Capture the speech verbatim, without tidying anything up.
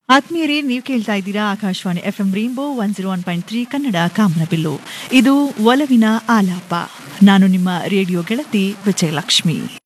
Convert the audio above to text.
ಆತ್ಮೀಯರೇ, ನೀವು ಕೇಳ್ತಾ ಇದ್ದೀರಾ Akashvani F M rainbow one zero one point three Kannada ಕಾಮನಬಿಲ್ಲು. ಇದು ಒಲವಿನ ಆಲಾಪ. ನಾನು ನಿಮ್ಮ ರೇಡಿಯೋ ಗೆಳತಿ ವಿಜಯಲಕ್ಷ್ಮಿ.